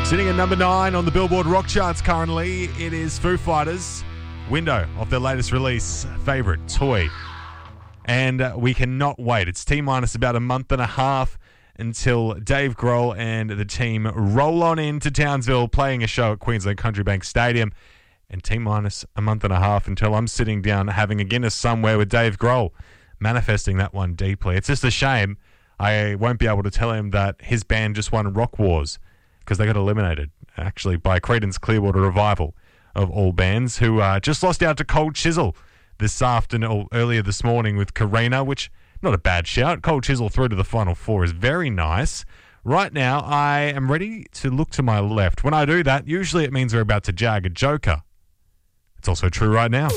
Sitting at number 9 on the Billboard Rock Charts currently, it is Foo Fighters' Window off their latest release, Favourite Toy. And we cannot wait. It's T-minus about a month and a half until Dave Grohl and the team roll on into Townsville playing a show at Queensland Country Bank Stadium. And T-minus a month and a half until I'm sitting down having a Guinness somewhere with Dave Grohl, manifesting that one deeply. It's just a shame I won't be able to tell him that his band just won Rock Wars because they got eliminated, actually, by Creedence Clearwater Revival, of all bands, who just lost out to Cold Chisel this afternoon, or earlier this morning with Karina, which, not a bad shout. Cold Chisel through to the Final Four is very nice. Right now, I am ready to look to my left. When I do that, usually it means we're about to jag a joker. It's also true right now.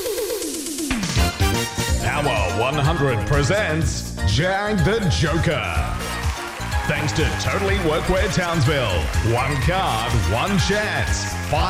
Power 100 presents Jag the Joker. Thanks to Totally Workwear Townsville. One card, one chance.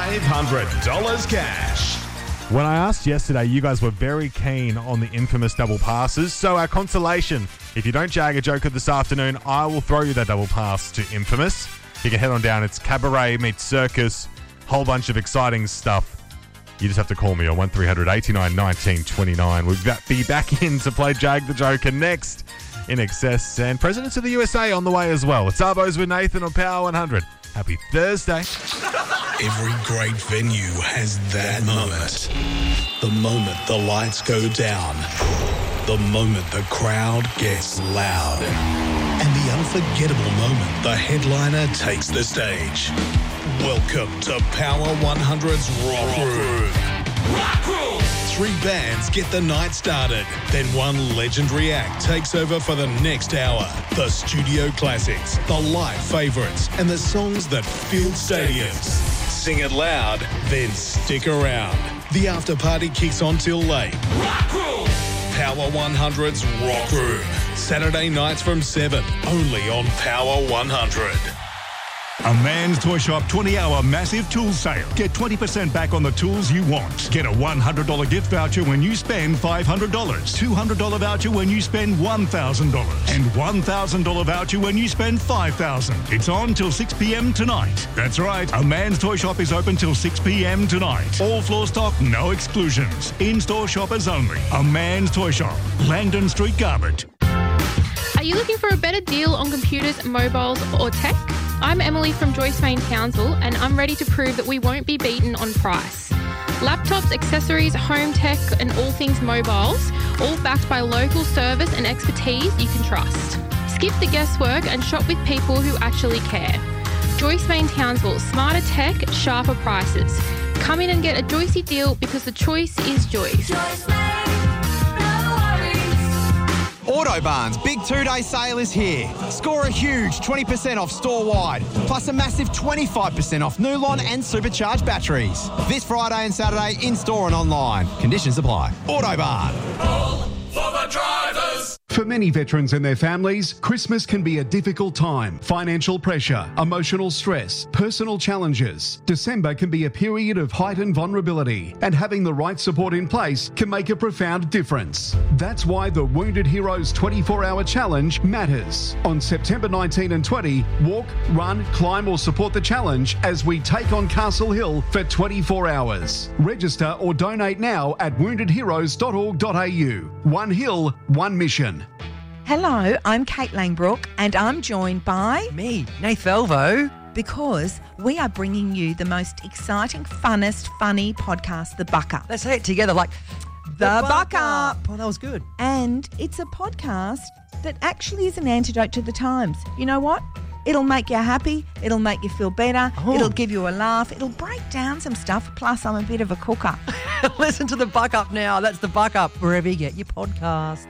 $500 cash. When I asked yesterday, you guys were very keen on the infamous double passes. So our consolation, if you don't jag a joker this afternoon, I will throw you that double pass to Infamous. You can head on down. It's cabaret meets circus. Whole bunch of exciting stuff. You just have to call me on 1300 89 19 29. We'll be back in to play Jag the Joker next in Excess. And Presidents of the USA on the way as well. It's Arbos with Nathan on Power 100. Happy Thursday. Every great venue has that moment. The moment the lights go down. The moment the crowd gets loud. And the unforgettable moment the headliner takes the stage. Welcome to Power 100's Rock Room. Rock Room! 3 bands get the night started. Then one legendary act takes over for the next hour. The studio classics, the live favourites, and the songs that filled stadiums. Sing it loud, then stick around. The after party kicks on till late. Rock Room! Power 100's Rock Room. Saturday nights from 7, only on Power 100. A Man's Toy Shop 20-hour massive tool sale. Get 20% back on the tools you want. Get a $100 gift voucher when you spend $500. $200 voucher when you spend $1,000. And $1,000 voucher when you spend $5,000. It's on till 6 p.m. tonight. That's right. A Man's Toy Shop is open till 6 p.m. tonight. All floor stock, no exclusions. In-store shoppers only. A Man's Toy Shop. Langdon Street, Garbett. Are you looking for a better deal on computers, mobiles or tech? I'm Emily from Joyce Main Townsville, and I'm ready to prove that we won't be beaten on price. Laptops, accessories, home tech and all things mobiles, all backed by local service and expertise you can trust. Skip the guesswork and shop with people who actually care. Joyce Main Townsville, smarter tech, sharper prices. Come in and get a Joycey deal because the choice is Joyce. Joyce Main, no worries. Autobarn's big 2-day sale is here. Score a huge 20% off store-wide, plus a massive 25% off Nulon and supercharged batteries. This Friday and Saturday in-store and online. Conditions apply. Autobarn. All for the drivers. For many veterans and their families, Christmas can be a difficult time. Financial pressure, emotional stress, personal challenges. December can be a period of heightened vulnerability, and having the right support in place can make a profound difference. That's why the Wounded Heroes 24-hour challenge matters. On September 19 and 20, walk, run, climb or support the challenge as we take on Castle Hill for 24 hours. Register or donate now at woundedheroes.org.au. One hill, one mission. Hello, I'm Kate Langbrook and I'm joined by... me, Nath Velvo. Because we are bringing you the most exciting, funnest, funny podcast, The Buck Up. Let's say it together like... The Buck Up. Oh, that was good. And it's a podcast that actually is an antidote to the times. You know what? It'll make you happy. It'll make you feel better. Oh. It'll give you a laugh. It'll break down some stuff. Plus, I'm a bit of a cooker. Listen to The Buck Up now. That's The Buck Up, wherever you get your podcasts.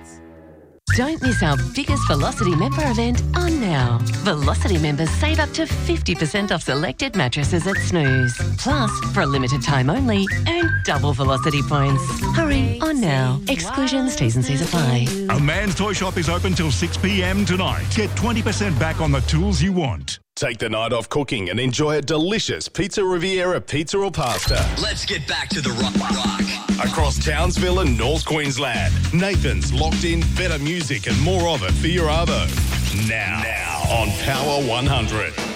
Don't miss our biggest Velocity member event on now. Velocity members save up to 50% off selected mattresses at Snooze. Plus, for a limited time only, earn double Velocity points. Hurry, on now. Exclusions, T's and C's apply. A Man's Toy Shop is open till 6 p.m. tonight. Get 20% back on the tools you want. Take the night off cooking and enjoy a delicious Pizza Riviera pizza or pasta. Let's get back to the rock. Across Townsville and North Queensland, Nathan's locked in better music and more of it for your arvo. Now on Power 100.